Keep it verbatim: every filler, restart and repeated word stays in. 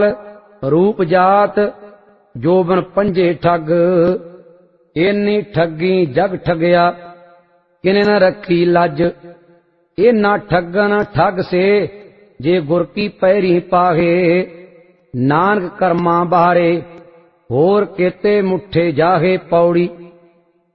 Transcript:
रूप जात जोबन पंजे ठग। इन्नी ठगी जग ठगया किने न रखी लज। इन्ना ठगन ठग से जे गुर की पैरी पाहे। नानक कर्मा बारे होर केते मुठे जाहे पौड़ी।